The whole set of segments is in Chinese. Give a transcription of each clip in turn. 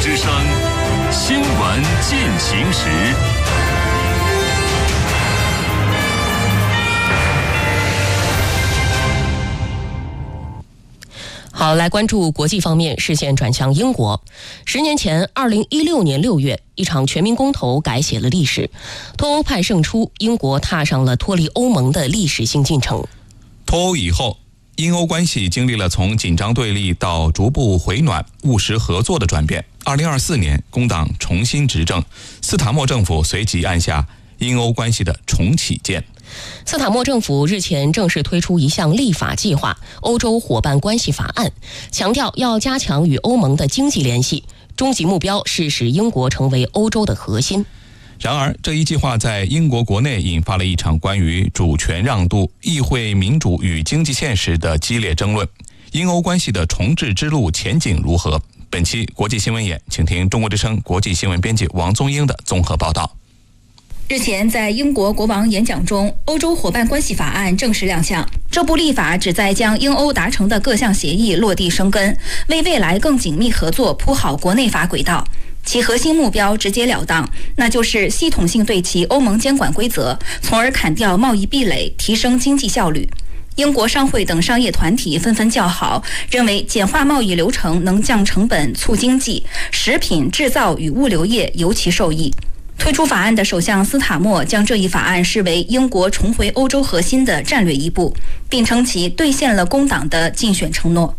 之声新闻进行时。 好，来关注国际方面，视线转向英国。10年前，2016年6月，一场全民公投改写了历史，脱欧派胜出，英国踏上了脱离欧盟的历史性进程。 脱欧以后，英欧关系经历了从紧张对立到逐步回暖、务实合作的转变。2024年，工党重新执政，斯塔默政府随即按下英欧关系的重启键。 斯塔默政府日前正式推出一项立法计划——欧洲伙伴关系法案，强调要加强与欧盟的经济联系，终极目标是使英国成为欧洲的核心。 然而，这一计划在英国国内引发了一场关于主权让渡、议会民主与经济现实的激烈争论。英欧关系的重置之路前景如何？本期国际新闻眼，请听中国之声国际新闻编辑王宗英的综合报道。 日前，在英国国王演讲中，欧洲伙伴关系法案正式亮相。这部立法旨在将英欧达成的各项协议落地生根，为未来更紧密合作铺好国内法轨道。其核心目标直截了当，那就是系统性对齐欧盟监管规则，从而砍掉贸易壁垒，提升经济效率。英国商会等商业团体纷纷叫好，认为简化贸易流程能降成本、促经济，食品制造与物流业尤其受益。推出法案的首相斯塔默将这一法案视为英国重回欧洲核心的战略一步，并称其兑现了工党的竞选承诺。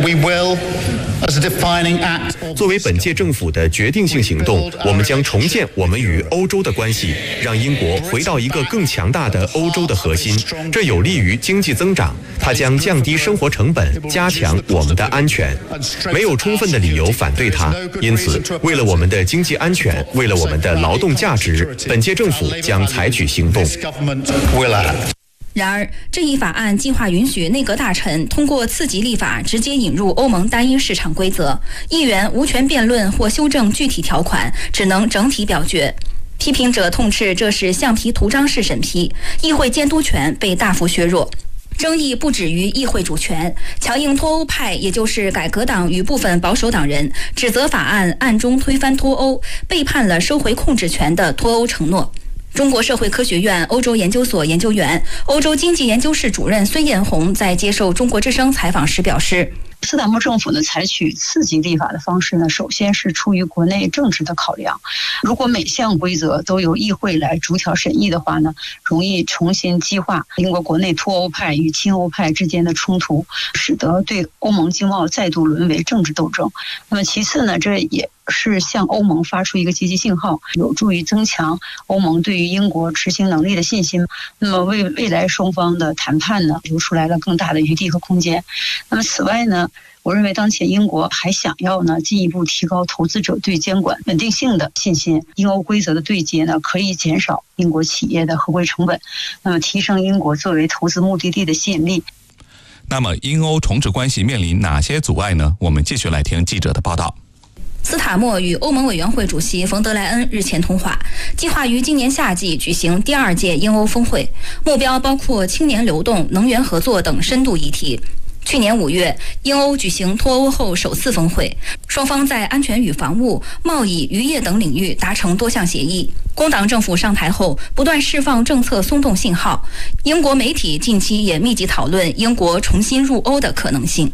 作为本届政府的决定性行动，我们将重建我们与欧洲的关系，让英国回到一个更强大的欧洲的核心。这有利于经济增长，它将降低生活成本，加强我们的安全。没有充分的理由反对它，因此，为了我们的经济安全，为了我们的劳动价值，本届政府将采取行动。 然而，这一法案计划允许内阁大臣通过次级立法直接引入欧盟单一市场规则，议员无权辩论或修正具体条款，只能整体表决。批评者痛斥这是橡皮图章式审批，议会监督权被大幅削弱。争议不止于议会主权，强硬脱欧派，也就是改革党与部分保守党人，指责法案暗中推翻脱欧，背叛了收回控制权的脱欧承诺。中国社会科学院欧洲研究所研究员、欧洲经济研究室主任孙艳红在接受中国之声采访时表示， 斯坦默政府呢采取次级立法的方式呢，首先是出于国内政治的考量。如果每项规则都由议会来逐条审议的话呢，容易重新激化英国国内脱欧派与亲欧派之间的冲突，使得对欧盟经贸再度沦为政治斗争。那么其次呢，这也是向欧盟发出一个积极信号，有助于增强欧盟对于英国执行能力的信心。那么为未来双方的谈判呢，留出来了更大的余地和空间。那么此外呢，我认为当前英国还想要呢进一步提高投资者对监管稳定性的信心。英欧规则的对接呢，可以减少英国企业的合规成本，那么提升英国作为投资目的地的吸引力。 那么英欧重置关系面临哪些阻碍呢？我们继续来听记者的报道。 斯塔默与欧盟委员会主席冯德莱恩日前通话，计划于今年夏季举行第2届英欧峰会，目标包括青年流动、能源合作等深度议题。去年5月，英欧举行脱欧后首次峰会，双方在安全与防务、贸易、渔业等领域达成多项协议。工党政府上台后，不断释放政策松动信号。英国媒体近期也密集讨论英国重新入欧的可能性。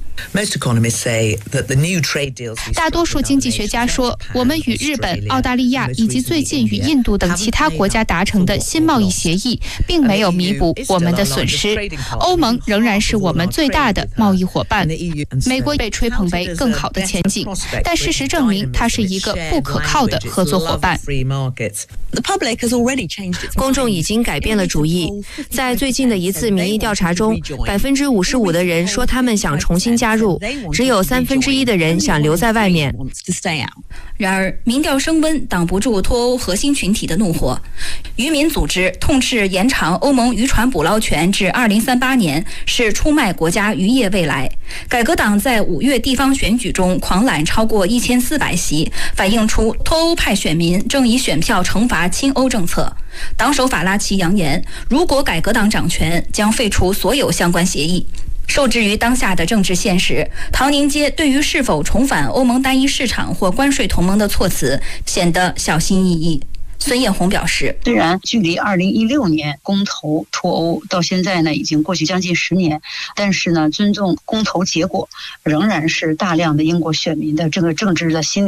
大多数经济学家说，我们与日本、澳大利亚以及最近与印度等其他国家达成的新贸易协议，并没有弥补我们的损失。欧盟仍然是我们最大的贸易伙伴。美国被吹捧为更好的前景，但事实证明它是一个不可靠的合作伙伴。 公众已经改变了主意。在最近的一次民意调查中，55%的人说他们想重新加入，只有1/3的人想留在外面。 然而，民调升温挡不住脱欧核心群体的怒火。渔民组织痛斥延长欧盟渔船捕捞权至2038年是出卖国家渔业未来。改革党在5月地方选举中狂揽超过1400席，反映出脱欧派选民正以选票惩罚亲欧政策。党首法拉奇扬言，如果改革党掌权，将废除所有相关协议。 受制于当下的政治现实，唐宁街对于是否重返欧盟单一市场或关税同盟的措辞显得小心翼翼。孙艳红表示， 虽然距离2016年公投脱欧到现在呢已经过去将近10年，但是呢，尊重公投结果仍然是大量的英国选民的这个政治的心理